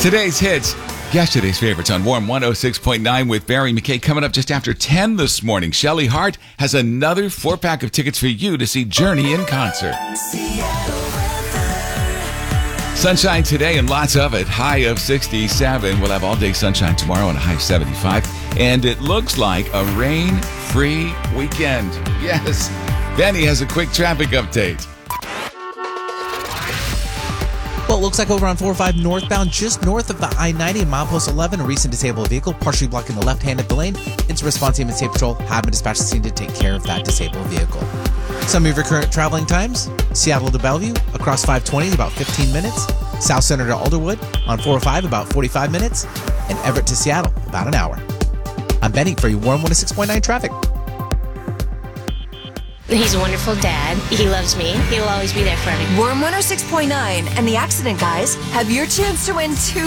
Today's hits. Yesterday's favorites on Warm 106.9 with Barry McKay. Coming up just after 10 this morning, Shelly Hart has another 4-pack of tickets for you to see Journey in concert. Sunshine today and lots of it. High of 67. We'll have all day sunshine tomorrow and a high of 75. And it looks like a rain-free weekend. Yes. Benny has a quick traffic update. Well, it looks like over on 405 northbound, just north of the I-90 and milepost 11, a recent disabled vehicle partially blocking the left hand of the lane. Incident response team and State Patrol have been dispatched to scene to take care of that disabled vehicle. Some of your current traveling times: Seattle to Bellevue, across 520 is about 15 minutes. South Center to Alderwood on 405, about 45 minutes. And Everett to Seattle, about an hour. I'm Benny for your Warm 106.9 traffic. He's a wonderful dad. He loves me. He'll always be there for me. Warm 106.9 and the Accident Guys have your chance to win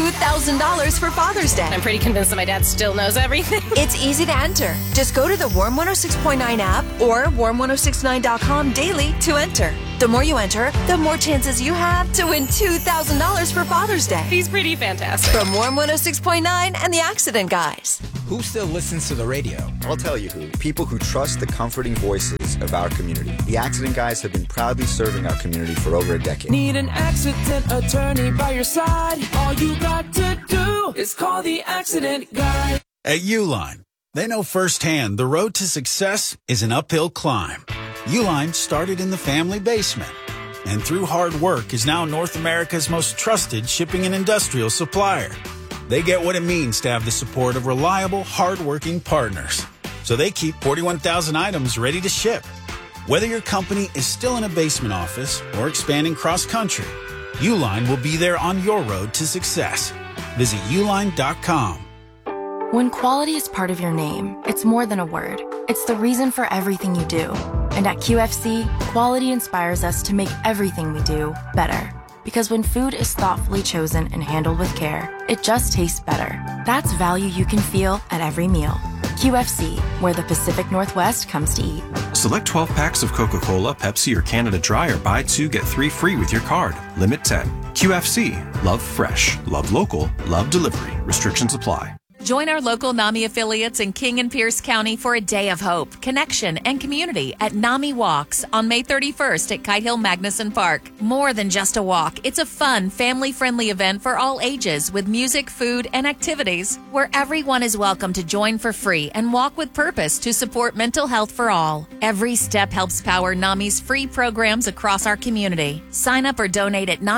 $2,000 for Father's Day. I'm pretty convinced that my dad still knows everything. It's easy to enter. Just go to the Warm 106.9 app or warm1069.com daily to enter. The more you enter, the more chances you have to win $2,000 for Father's Day. He's pretty fantastic. From Warm 106.9 and the Accident Guys. Who still listens to the radio? I'll tell you who. People who trust the comforting voices of our community. The Accident Guys have been proudly serving our community for over a decade. Need an accident attorney by your side? All you got to do is call the Accident Guy. At Uline, they know firsthand the road to success is an uphill climb. Uline started in the family basement, and through hard work is now North America's most trusted shipping and industrial supplier. They get what it means to have the support of reliable, hard-working partners. So they keep 41,000 items ready to ship. Whether your company is still in a basement office or expanding cross-country, Uline will be there on your road to success. Visit uline.com. When quality is part of your name, it's more than a word. It's the reason for everything you do. And at QFC, quality inspires us to make everything we do better. Because when food is thoughtfully chosen and handled with care, it just tastes better. That's value you can feel at every meal. QFC, where the Pacific Northwest comes to eat. Select 12 packs of Coca-Cola, Pepsi, or Canada Dry, or buy 2, get 3 free with your card. Limit 10. QFC. Love fresh. Love local. Love delivery. Restrictions apply. Join our local NAMI affiliates in King and Pierce County for a day of hope, connection, and community at NAMI Walks on May 31st at Kite Hill Magnuson Park. More than just a walk, it's a fun, family-friendly event for all ages with music, food, and activities where everyone is welcome to join for free and walk with purpose to support mental health for all. Every step helps power NAMI's free programs across our community. Sign up or donate at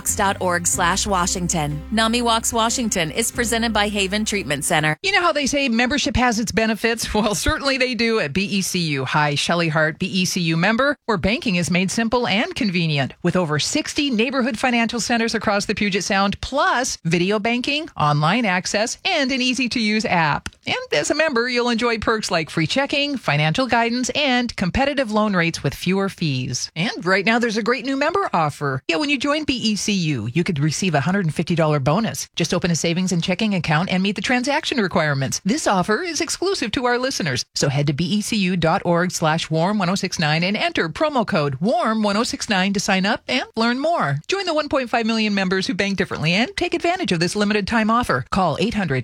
NAMIWalks.org/Washington. NAMI Walks Washington is presented by Haven Treatment Center. You know how they say membership has its benefits? Well, certainly they do at BECU. Hi, Shelly Hart, BECU member, where banking is made simple and convenient with over 60 neighborhood financial centers across the Puget Sound, plus video banking, online access, and an easy-to-use app. And as a member, you'll enjoy perks like free checking, financial guidance, and competitive loan rates with fewer fees. And right now, there's a great new member offer. Yeah, when you join BECU, you could receive a $150 bonus. Just open a savings and checking account and meet the transaction requirements. This offer is exclusive to our listeners. So head to becu.org/warm1069 and enter promo code WARM1069 to sign up and learn more. Join the 1.5 million members who bank differently and take advantage of this limited time offer. Call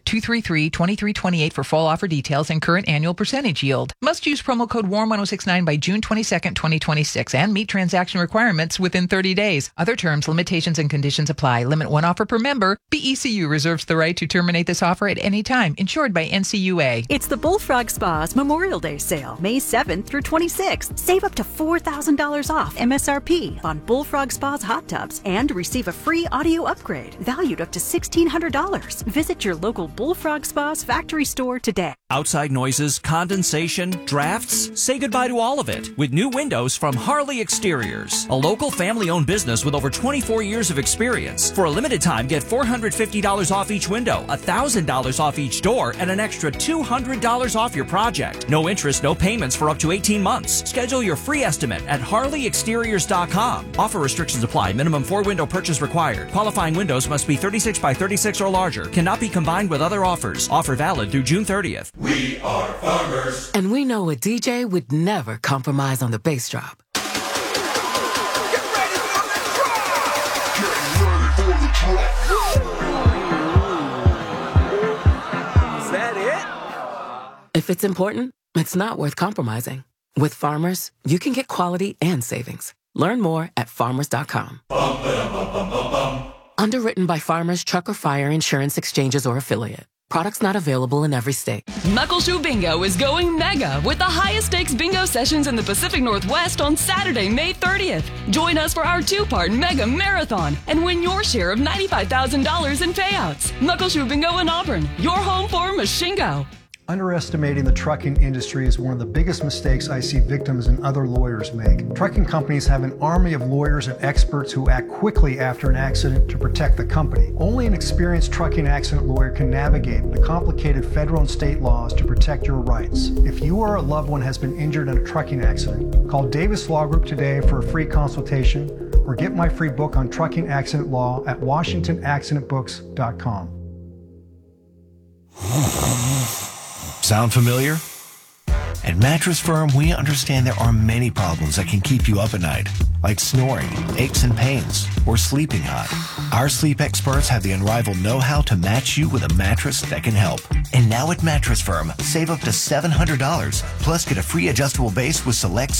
800-233-2328 for full offer details and current annual percentage yield. Must use promo code WARM1069 by June 22nd, 2026 and meet transaction requirements within 30 days. Other terms, limitations, and conditions apply. Limit one offer per member. BECU reserves the right to terminate this offer at any time, insured by NCUA. It's the Bullfrog Spa's Memorial Day sale, May 7th through 26th. Save up to $4,000 off MSRP on Bullfrog Spa's hot tubs and receive a free audio upgrade valued up to $1,600. Visit your local Bullfrog Spa's factory store today. Outside noises, condensation, drafts? Say goodbye to all of it with new windows from Harley Exteriors, a local family-owned business with over 24 years of experience. For a limited time, get $450 off each window, $1,000 off each door, and an extra $200 off your project. No interest, no payments for up to 18 months. Schedule your free estimate at HarleyExteriors.com. Offer restrictions apply. Minimum 4-window purchase required. Qualifying windows must be 36 by 36 or larger. Cannot be combined with other offers. Offer valid through June 30th. We are farmers. And we know a DJ would never compromise on the bass drop. Get ready for the drop! Get ready for the drop! If it's important, it's not worth compromising. With Farmers, you can get quality and savings. Learn more at farmers.com. Underwritten by Farmers Truck or Fire Insurance Exchanges or Affiliate. Products not available in every state. Muckleshoe Bingo is going mega with the highest stakes bingo sessions in the Pacific Northwest on Saturday, May 30th. Join us for our 2-part mega marathon and win your share of $95,000 in payouts. Muckleshoe Bingo in Auburn, your home for Machingo. Underestimating the trucking industry is one of the biggest mistakes I see victims and other lawyers make. Trucking companies have an army of lawyers and experts who act quickly after an accident to protect the company. Only an experienced trucking accident lawyer can navigate the complicated federal and state laws to protect your rights. If you or a loved one has been injured in a trucking accident, call Davis Law Group today for a free consultation or get my free book on trucking accident law at WashingtonAccidentBooks.com. Sound familiar? At Mattress Firm, we understand there are many problems that can keep you up at night, like snoring, aches and pains, or sleeping hot. Our sleep experts have the unrivaled know-how to match you with a mattress that can help. And now at Mattress Firm, save up to $700, plus get a free adjustable base with select